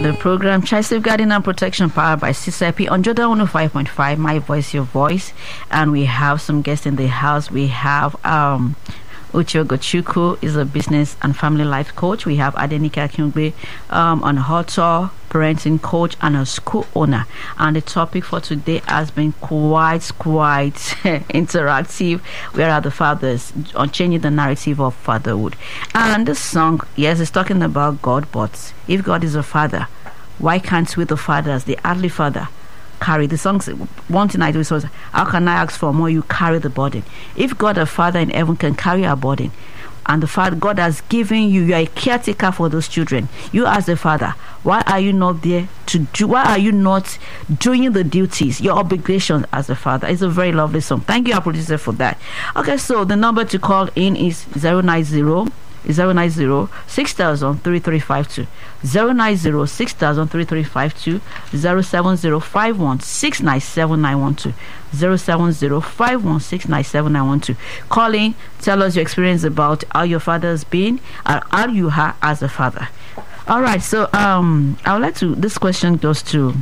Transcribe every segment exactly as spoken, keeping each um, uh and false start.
The program Child Safeguarding and Protection powered by C C P on Jordan one oh five point five, My Voice, Your Voice. And we have some guests in the house. We have um Uche Ogochukwu is a business and family life coach. We have Adenike Akinwumi, um, an author, parenting coach, and a school owner. And the topic for today has been quite, quite interactive. Where are the fathers? On changing the narrative of fatherhood. And this song, yes, it's talking about God, but if God is a father, why can't we, the fathers, the earthly father, carry the songs? One thing I do is, how can I ask for more? You carry the burden. If God, a father in heaven, can carry our burden, and the father God has given you, you are a caretaker for those children. You as a father, why are you not there to do? Why are you not doing the duties, your obligations as a father? It's a very lovely song. Thank you, our producer, for that. Okay, so the number to call in is zero nine zero. zero nine zero six thousand three three five two, zero nine zero six thousand three three five two, zero seven zero five one six nine seven nine one two, zero seven zero five one six nine seven nine one two. Call in, tell us your experience about how your father's been and how you are as a father. All right, so um I would like to, this question goes to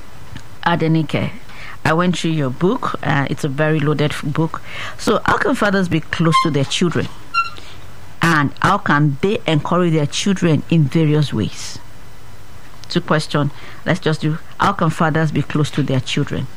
Adenike. I went through your book. Uh, it's a very loaded book. So how can fathers be close to their children? And how can they encourage their children in various ways? Two questions. Let's just do, how can fathers be close to their children?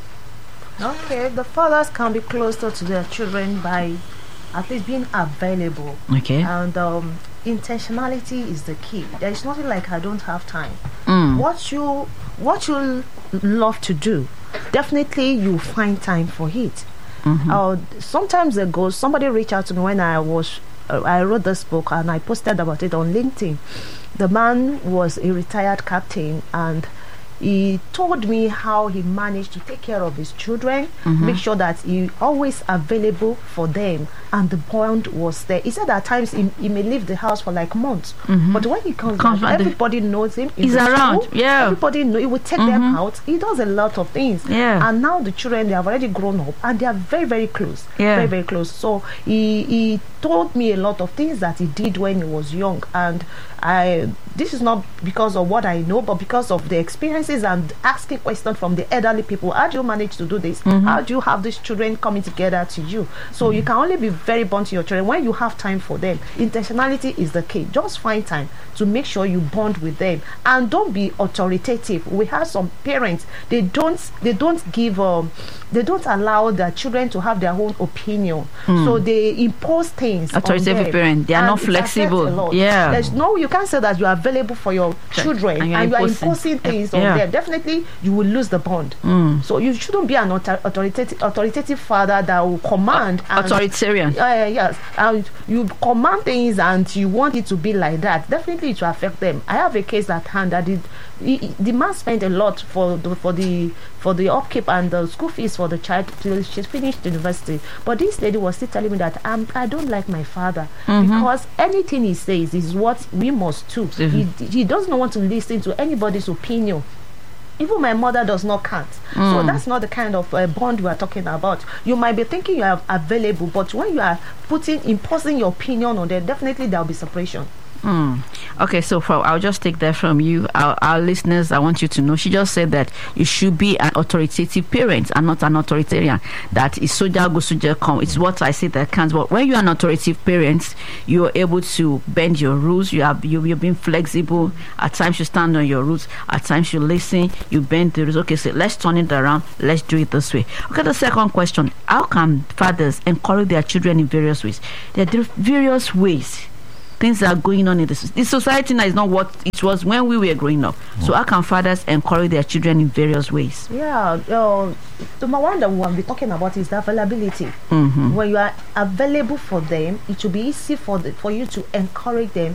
Okay, the fathers can be closer to their children by at least being available. Okay. And um, intentionality is the key. There is nothing like I don't have time. Mm. What you what you love to do, definitely you find time for it. Mm-hmm. Uh, sometimes ago, somebody reached out to me when I was I wrote this book and I posted about it on LinkedIn. The man was a retired captain and he told me how he managed to take care of his children, mm-hmm. make sure that he always available for them, and the bond was there. He said at times he, he may leave the house for like months, mm-hmm. but when he comes, comes back, everybody knows him. He's around, school, yeah. Everybody know. He will take mm-hmm. them out. He does a lot of things, yeah. And now the children, they have already grown up and they are very, very close, yeah. very, very close. So he he told me a lot of things that he did when he was young, and I. This is not because of what I know, but because of the experiences and asking questions from the elderly people. How do you manage to do this? Mm-hmm. How do you have these children coming together to you? So mm-hmm. you can only be very bond to your children when you have time for them. Intentionality is the key. Just find time to make sure you bond with them, and don't be authoritative. We have some parents, they don't they don't give um they don't allow their children to have their own opinion, mm. so they impose things. Authoritative parents, they are not flexible. Yeah, there's no, you can't say that you are available for your children and, and you are imposing, imposing things yeah. on them. Definitely you will lose the bond. Mm. So you shouldn't be an author authoritative authoritative father that will command. Uh, authoritarian. Uh, yes, and you command things and you want it to be like that. Definitely it will affect them. I have a case at hand that did, he, the man spent a lot for the, for the for the upkeep and the school fees for the child till she finished university. But this lady was still telling me that um, I don't like my father, mm-hmm. because anything he says is what we must do. Mm-hmm. He, he doesn't want to listen to anybody's opinion. Even my mother does not count. Mm. So that's not the kind of uh, bond we are talking about. You might be thinking you are available, but when you are putting, imposing your opinion on them, definitely there will be separation. Mm. Okay, so for, I'll just take that from you. Our, our listeners, I want you to know, she just said that you should be an authoritative parent and not an authoritarian. That is soja go soja come. It's what I say that counts. But when you're an authoritative parent, you're able to bend your rules. You have you, you're being flexible. At times you stand on your roots. At times you listen. You bend the rules. Okay, so let's turn it around. Let's do it this way. Okay, the second question: how can fathers encourage their children in various ways? There are various ways. Things are going on in this. This society now is not what it was when we were growing up. Mm. So how can fathers encourage their children in various ways? Yeah, uh, the one that we will be talking about is the availability. Mm-hmm. When you are available for them, it will be easy for the, for you to encourage them.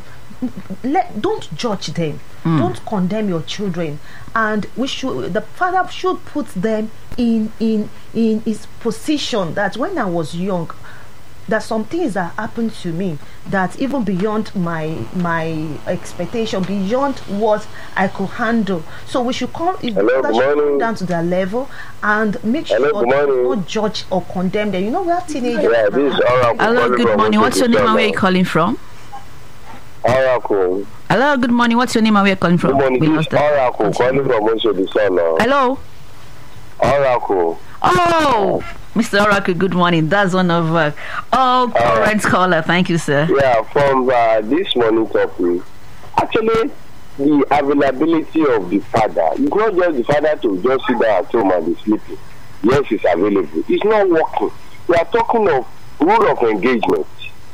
Let don't judge them. Mm. Don't condemn your children. And we should the father should put them in in in his position that when I was young, there's some things that happened to me that even beyond my my expectation, beyond what I could handle. So we should come, if Hello, should come down to their level and make sure Hello, not, not judge or condemn them. You know, we have teenagers. Yeah, this is Aram. Hello, good morning. What's your name and where are you calling from? Oracle. Hello, good morning. What's your name and where you're calling from? Good morning. We This lost is that. Oracle calling from Oshodi. Hello. Oracle. Oh, Mister Oracle, good morning. That's one of uh, all current uh, caller. Thank you, sir. Yeah, from uh, this morning topic, actually, the availability of the father, it's not just the father to just sit down at home and be sleeping. Yes, it's available. It's not working. We are talking of rule of engagement.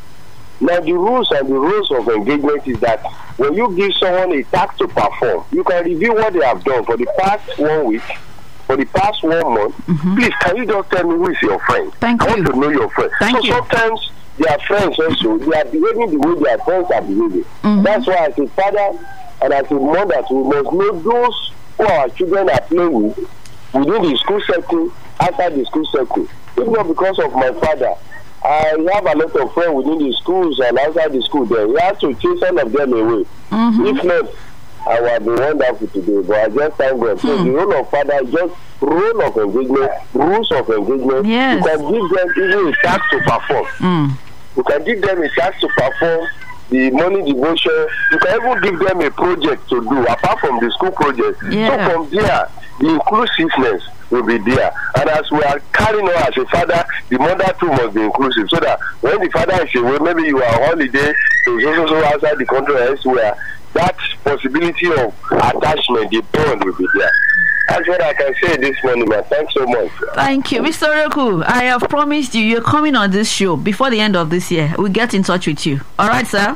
Now, the rules and the rules of engagement is that when you give someone a task to perform, you can review what they have done for the past one week, for the past one month. Mm-hmm. Please, can you just tell me who is your friend? Thank I you. want to know your friend. Thank so you. sometimes their friends also, they are behaving the way their friends are behaving. Mm-hmm. That's why as a father and as a mother, we must know those who our children are playing with within the school setting, outside the school setting. If not because of my father, I have a lot of friends within the schools and outside the school there. We have to chase all of them away. Mm-hmm. If not, I would have been wonderful today, but I just thank God. Hmm. So the role of father is just role of engagement, rules of engagement. Yes. You can give them even a task to perform. Mm. You can give them a task to perform, the morning devotion. You can even give them a project to do, apart from the school project. Yeah. So from there, the inclusiveness will be there. And as we are carrying on as a father, the mother too must be inclusive. So that when the father is away, maybe you are on holiday, so so so outside the country or elsewhere, that possibility of attachment, the bond will be there. That's what I can say this morning, man. Thanks so much. Thank you. Mister Oracle, I have promised you, you're coming on this show before the end of this year. We'll get in touch with you. All right, sir?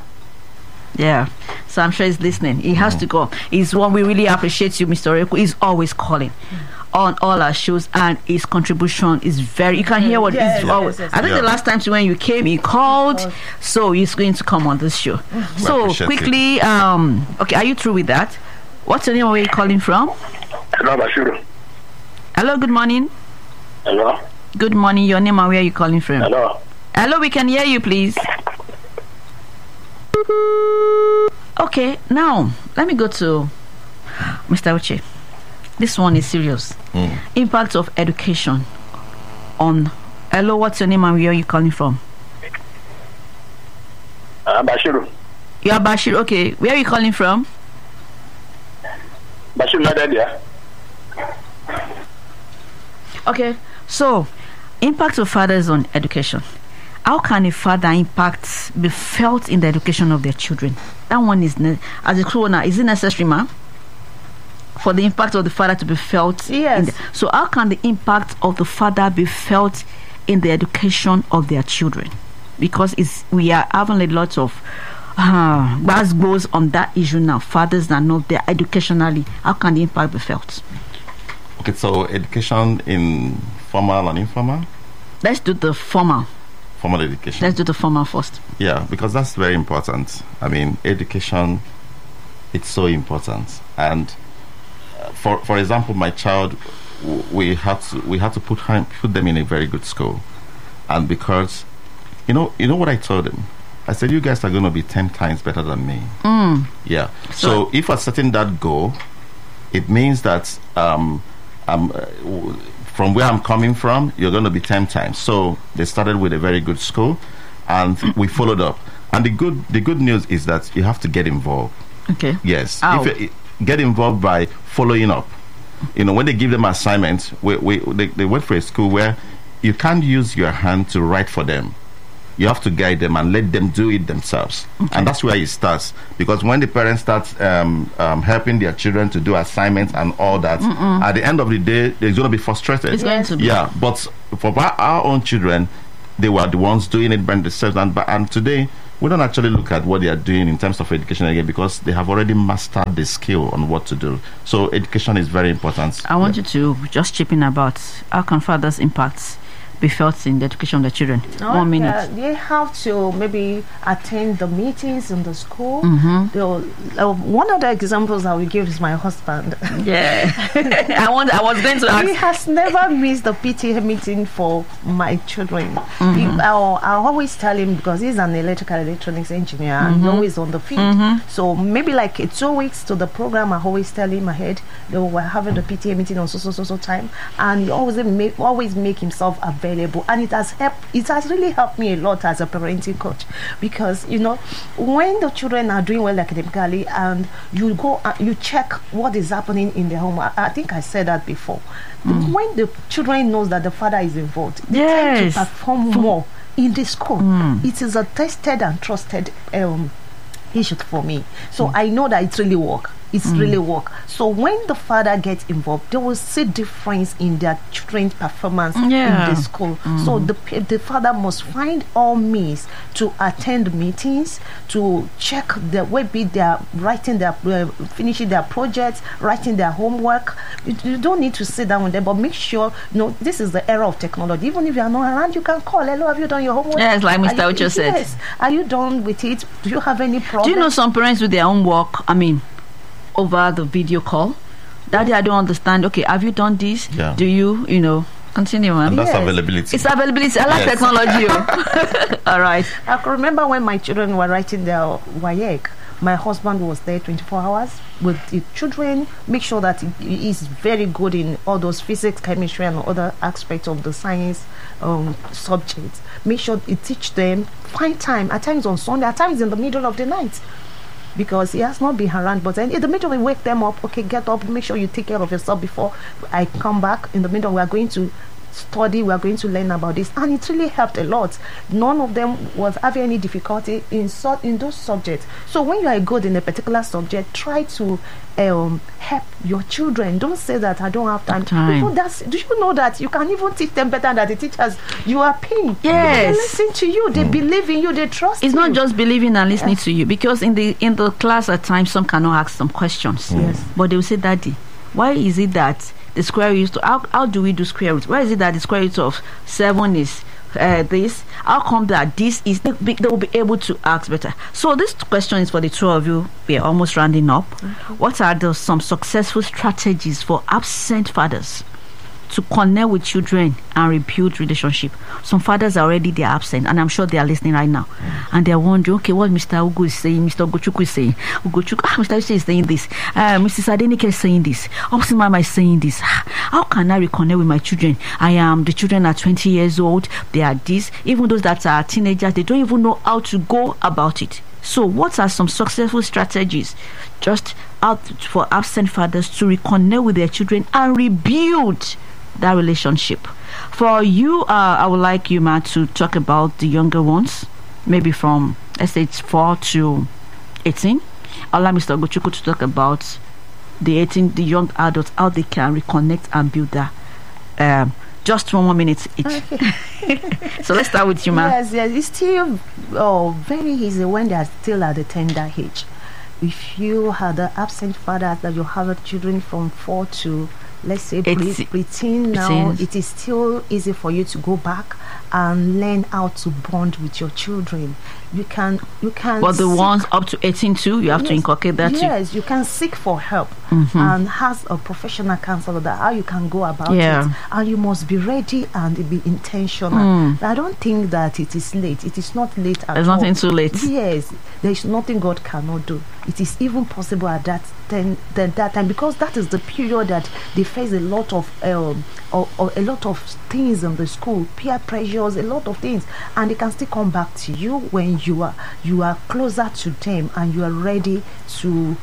Yeah. So I'm sure he's listening. He has mm. to go. He's one we really appreciate you, Mister Oracle. He's always calling mm. on all our shows, and his contribution is very, you can hear what yes, he's yes, always. yes, yes. I think Yeah. the last time when you came, he called, oh. so he's going to come on this show. Mm. So quickly, um, okay, are you through with that? What's your name? Where are you calling from? Hello, Bashiru. Hello, good morning. Hello. Good morning. Your name and where are you calling from? Hello. Hello, we can hear you, please. Okay, now let me go to Mister Uche. This one is serious. Mm. Impact of education on. Hello, what's your name and where are you calling from? Uh, Bashiru. You are Bashir. Okay, where are you calling from? Bashiru, not there. Okay, so impact of fathers on education. How can a father impact be felt in the education of their children? That one is, ne- as a corona, is it necessary, ma'am? For the impact of the father to be felt? Yes. In the, so how can the impact of the father be felt in the education of their children? Because it's, we are having a lot of uh, buzz goes on that issue now. Fathers are not there educationally. How can the impact be felt? Okay, so education in formal and informal? Let's do the formal. Formal education. Let's do the formal first. Yeah, because that's very important. I mean, education, it's so important. And uh, for for example, my child, w- we had to we had to put him, put them in a very good school, and because, you know, you know what I told him. I said, you guys are going to be ten times better than me. Mm. Yeah. So, so if we're setting that goal, it means that um, um, uh, w- from where I'm coming from, you're going to be ten times. So they started with a very good school, and we followed up. And the good the good news is that you have to get involved. Okay. Yes. Ow. If you, get involved by following up. You know, when they give them assignments, we, we, they, they went for a school where you can't use your hand to write for them. You have to guide them and let them do it themselves. Okay. And that's where it starts. Because when the parents start um, um, helping their children to do assignments and all that, Mm-mm. at the end of the day, they're going to be frustrated. It's going to be. Yeah, but for our, our own children, they were the ones doing it by themselves. And, and today, we don't actually look at what they are doing in terms of education again, because they have already mastered the skill on what to do. So education is very important. I want yeah. you to just chip in about how can fathers impact be felt in the education of the children. Oh, One minute. Yeah, they have to maybe attend the meetings in the school. Mm-hmm. Uh, one of the examples I will give is my husband. Yeah. I want. I was going to ask. He has never missed the P T A meeting for my children. Mm-hmm. He, I, I always tell him, because he's an electrical electronics engineer, Mm-hmm. and he's always on the field. Mm-hmm. So maybe like uh, two weeks to the program, I always tell him ahead, they were having the P T A meeting on so so so so time, and he always make always make himself available available, and it has helped. It has really helped me a lot as a parenting coach, because you know when the children are doing well academically, and you go uh, you check what is happening in the home. I, I think I said that before. Mm. When the children knows that the father is involved, they yes. tend to perform more in the school. Mm. It is a tested and trusted um, issue for me, so mm. I know that it really work. It's mm. really work. So when the father gets involved, they will see difference in their children's performance yeah. in the school. Mm. So the the father must find all means to attend meetings, to check the way be they are writing their uh, finishing their projects, writing their homework. You, you don't need to sit down with them, but make sure you know this is the era of technology. Even if you are not around, you can call. Hello, have you done your homework? Yes, like Mister Are you- Ocho said. Yes. Are you done with it? Do you have any problem? Do you know some parents do their own work? I mean, over the video call. Daddy, I don't understand. Okay, have you done this? Yeah. Do you, you know, continue, man? And that's Yes. availability. It's availability. I like Yes. technology. oh. All right. I can remember when my children were writing their W A E C, my husband was there twenty-four hours with the children, make sure that he is very good in all those physics, chemistry, and other aspects of the science um, subjects. Make sure he teach them, find time, at times on Sunday, at times in the middle of the night. Because he has not been around, but then in the middle we wake them up. Okay, get up, make sure you take care of yourself before I come back. In the middle, we are going to study, we are going to learn about this, and it really helped a lot. None of them was having any difficulty in so, in those subjects. So when you are good in a particular subject, try to um, help your children. Don't say that I don't have time. Time. People, that's, do you know that you can even teach them better than the teachers you are paying? Yes. They listen to you, they believe in you, they trust It's you. not just believing and listening to you, because in the in the class at times some cannot ask some questions. Yes. But they will say, Daddy, why is it that the square root to how, how do we do square root? Why is it that the square root of seven is uh, this? How come that this is? They, be- they will be able to ask better. So this question is for the two of you. We are almost rounding up. What are the some successful strategies for absent fathers to connect with children and rebuild relationship? Some fathers are already they're absent, and I'm sure they are listening right now, and they're wondering, okay, what Mister Ugo is saying, Mister Gochuku is saying, Ugochuku, ah, Mister Uche is saying this, uh, Missus Adenike is saying this, Opsimama is saying this. How can I reconnect with my children? I am the children are twenty years old. They are this. Even those that are teenagers, they don't even know how to go about it. So, what are some successful strategies just out for absent fathers to reconnect with their children and rebuild that relationship? For you, uh, I would like you, Matt, to talk about the younger ones, maybe from let's say it's four to eighteen. I'll allow Mister Gochuku to talk about the eighteen, the young adults, how they can reconnect and build that. Um, just one more minute each. Okay. So let's start with you, Matt. Yes, yes. It's still oh, very easy when they are still at the tender age. If you have the absent fathers that you have children from four to let's say pre- Eighty- preteen now, preteens. it is still easy for you to go back and learn how to bond with your children. You can you can But the seek- ones up to eighteen too, you have to Yes, inculcate that too. yes, you can seek for help Mhm. and has a professional counselor that how you can go about Yeah. it, and you must be ready and be intentional. Mm. I don't think that it is late. It is not late at There's all. nothing too late. Yes, there is nothing God cannot do. It is even possible at that ten, then that time, because that is the period that they face a lot of um or, or a lot of things in the school, peer pressures, a lot of things, and they can still come back to you when you are you are closer to them and you are ready to.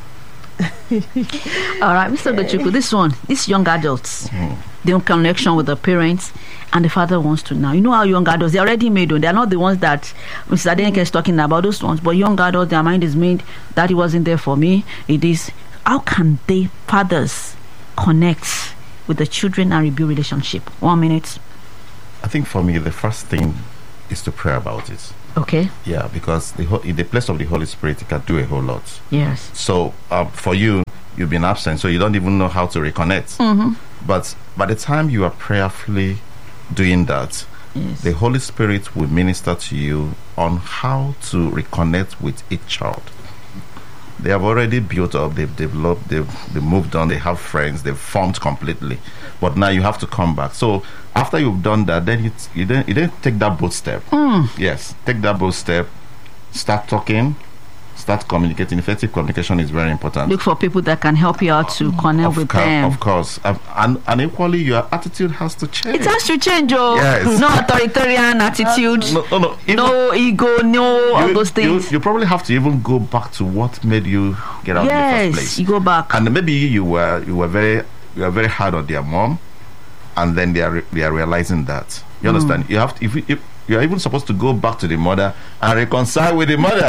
All right, Mister Gochuku, this one, these young adults, the connection with the parents, and the father wants to now. You know how young adults, they're already made, though. They're not the ones that Mister Adenike is talking about, those ones, but young adults, their mind is made, Daddy wasn't there for me. It is, how can they, fathers, connect with the children and rebuild relationship? One minute. I think for me, the first thing is to pray about it. Okay. Yeah, because the ho- in the place of the Holy Spirit, it can do a whole lot. Yes. So um, for you, you've been absent, so you don't even know how to reconnect. Mm-hmm. But by the time you are prayerfully doing that, Yes. the Holy Spirit will minister to you on how to reconnect with each child. They have already built up, they've developed, they've, they've moved on, they have friends, they've formed completely. But now you have to come back. So after you've done that, then you, t- you, then, you then take that bold step. Mm. Yes, take that bold step, start talking, start communicating. Effective communication is very important. Look for people that can help you out to connect of with ca- them. Of course. Um, and, and equally, your attitude has to change. It has to change, oh. Yes. No authoritarian attitude. No, no, no. Even No ego, no all you, those things. You, you probably have to even go back to what made you get out in the Yes, first place. you go back. And maybe you were you were very you were very hard on their mom, and then they are re- they are realizing that. You Mm. understand? You have to, if, you- if you are even supposed to go back to the mother and reconcile with the mother.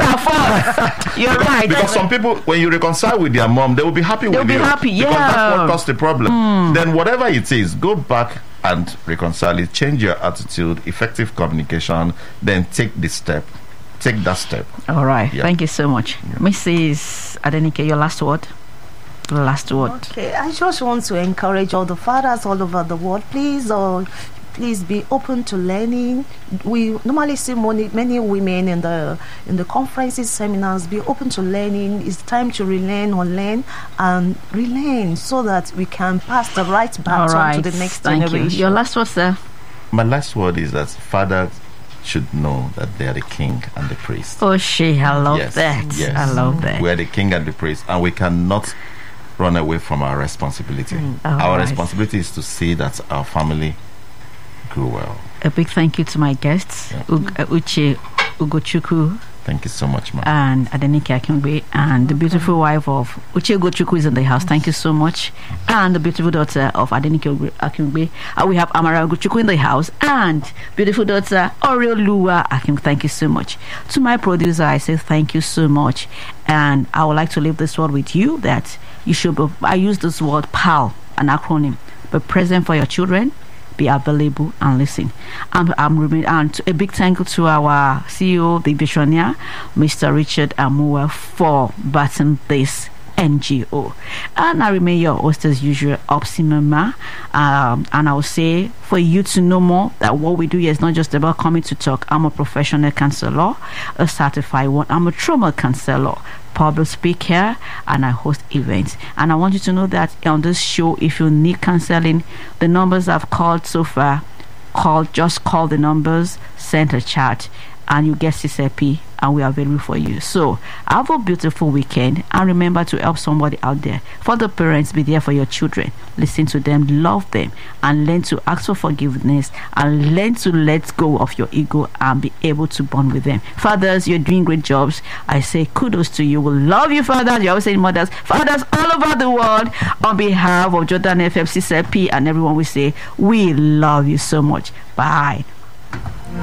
You're right. Because some people, when you reconcile with their mom, they will be happy They'll with be you. happy, Because yeah. that's what caused the problem. Then whatever it is, go back and reconcile it. Change your attitude, effective communication. Then take the step. Take that step. All right. Yeah. Thank you so much. Missus Adenike, your last word? Last word. Okay, I just want to encourage all the fathers all over the world. Please, uh, please be open to learning. We normally see many, many women in the in the conferences, seminars. Be open to learning. It's time to relearn, unlearn, and relearn, so that we can pass the right All baton right. to the next Thank generation. you. Your last word, sir? My last word is that fathers should know that they are the king and the priest. Oh, she, I love Yes, that. yes. I love that. We are the king and the priest, and we cannot run away from our responsibility. All Our right. responsibility is to see that our family grew well. A big thank you to my guests, Yeah. U- uh, Uche Ugochukwu Thank you so much, ma'am. and Adenike Akingbe, and the beautiful wife of Uche Ugochukwu is in the house. Thank you so much. And the beautiful daughter of Adenike Akingbe. Uh, we have Amara Ugochukwu in the house, and beautiful daughter Oriolua Akingbe. Thank you so much. To my producer, I say thank you so much. And I would like to leave this word with you, that you should be, I use this word PAL, an acronym. Be present for your children, be available and listen. I'm, I'm remain, and a big thank you to our C E O, the visionaire, Mister Richard Amua, for backing this N G O. And I remain your host as usual, Opsimama. Um, and I will say, for you to know more, that what we do here is not just about coming to talk. I'm a professional counselor, a certified one. I'm a trauma counselor, public speaker, and I host events. And I want you to know that on this show, if you need counseling, the numbers I've called so far, call just call the numbers, send a chat, and you get C C P, and we are available for you. So have a beautiful weekend, and remember to help somebody out there. For the parents, be there for your children. Listen to them, love them, and learn to ask for forgiveness, and learn to let go of your ego and be able to bond with them. Fathers, you're doing great jobs. I say kudos to you. We love you, fathers. You're always saying mothers, fathers all over the world. On behalf of Jordan F M, C C P, and everyone, we say we love you so much. Bye.